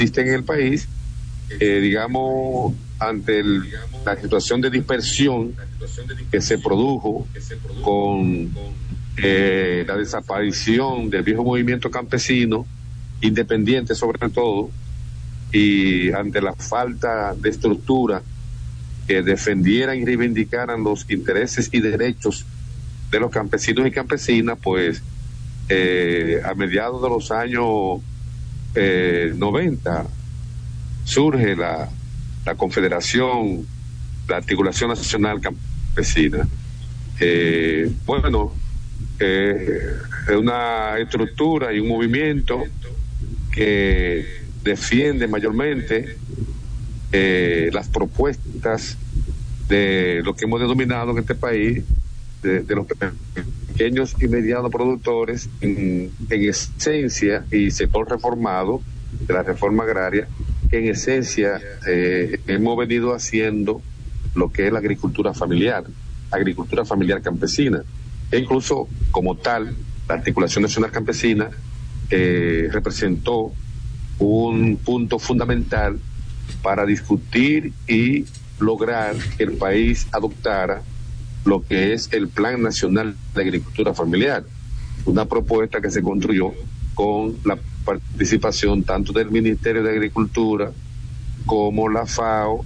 existen en el país, digamos, ante la situación de dispersión que se produjo con la desaparición del viejo movimiento campesino, independiente sobre todo, y ante la falta de estructura que defendieran y reivindicaran los intereses y derechos de los campesinos y campesinas, pues a mediados de los años 90 surge la Confederación, la Articulación Nacional Campesina. Bueno, es una estructura y un movimiento que defiende mayormente las propuestas de lo que hemos denominado en este país de los pequeños y medianos productores en esencia, y sector reformado de la reforma agraria, que en esencia hemos venido haciendo lo que es la agricultura familiar campesina, e incluso como tal la Articulación Nacional Campesina representó un punto fundamental para discutir y lograr que el país adoptara lo que es el Plan Nacional de Agricultura Familiar, una propuesta que se construyó con la participación tanto del Ministerio de Agricultura como la FAO,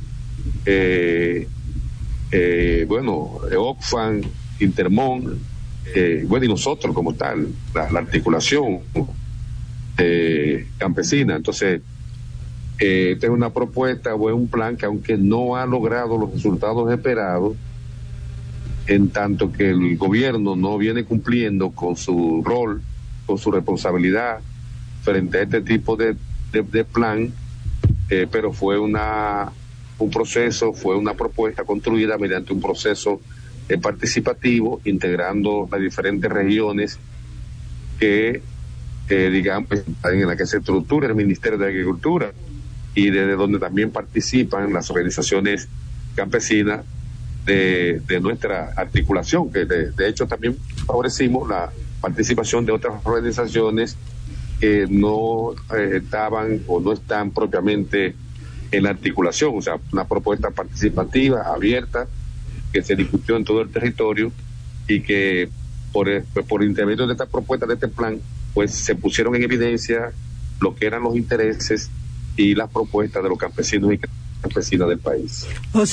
Oxfam, Intermón, y nosotros como tal, la articulación campesina. Entonces, esta es una propuesta o es un plan que, aunque no ha logrado los resultados esperados, en tanto que el gobierno no viene cumpliendo con su rol, con su responsabilidad frente a este tipo de plan, pero fue un proceso, fue una propuesta construida mediante un proceso participativo, integrando las diferentes regiones que, digamos, en la que se estructura el Ministerio de Agricultura, y desde donde también participan las organizaciones campesinas de nuestra articulación, que de hecho también favorecimos la participación de otras organizaciones que no estaban o no están propiamente en la articulación. O sea, una propuesta participativa, abierta, que se discutió en todo el territorio, y que por intermedio de esta propuesta, de este plan, pues se pusieron en evidencia lo que eran los intereses y las propuestas de los campesinos y campesinas del país.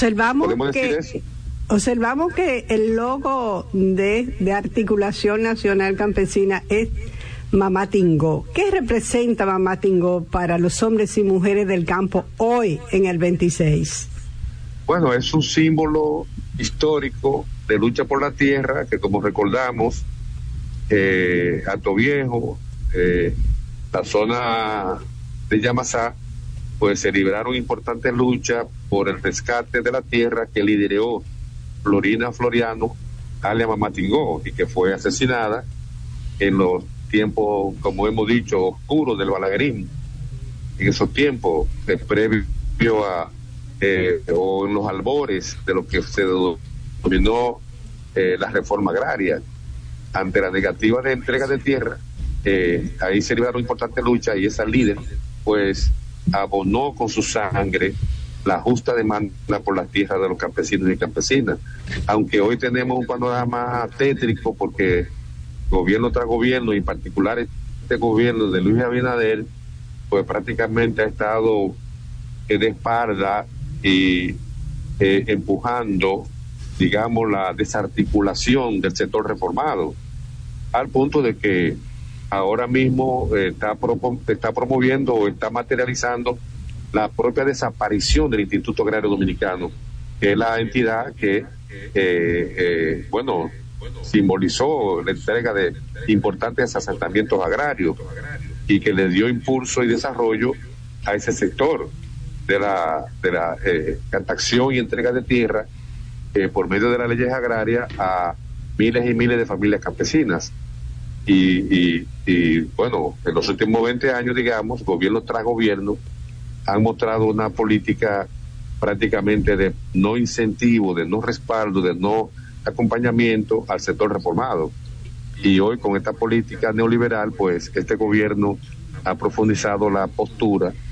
Observamos que el logo de Articulación Nacional Campesina es Mamá Tingó. ¿Qué representa Mamá Tingó para los hombres y mujeres del campo hoy en el 26? Bueno, es un símbolo histórico de lucha por la tierra, que, como recordamos, Hato Viejo, la zona de Yamasá, pues se libraron importantes luchas por el rescate de la tierra, que lideró Florina Floriano, alias Mamá Tingó, y que fue asesinada en los tiempos, como hemos dicho, oscuros del balaguerismo. En esos tiempos, previo a o en los albores de lo que se denominó la reforma agraria, ante la negativa de entrega de tierra, ahí se libraron importantes luchas, y esa líder pues abonó con su sangre la justa demanda por las tierras de los campesinos y campesinas. Aunque hoy tenemos un panorama tétrico, porque gobierno tras gobierno, y en particular este gobierno de Luis Abinader, pues prácticamente ha estado de espalda y empujando, digamos, la desarticulación del sector reformado, al punto de que ahora mismo está promoviendo o está materializando la propia desaparición del Instituto Agrario Dominicano, que es la entidad que simbolizó la entrega de importantes asentamientos agrarios y que le dio impulso y desarrollo a ese sector de la captación y entrega de tierra por medio de las leyes agrarias a miles y miles de familias campesinas. Y bueno, en los últimos 20 años, digamos, gobierno tras gobierno han mostrado una política prácticamente de no incentivo, de no respaldo, de no acompañamiento al sector reformado. Y hoy, con esta política neoliberal, pues este gobierno ha profundizado la postura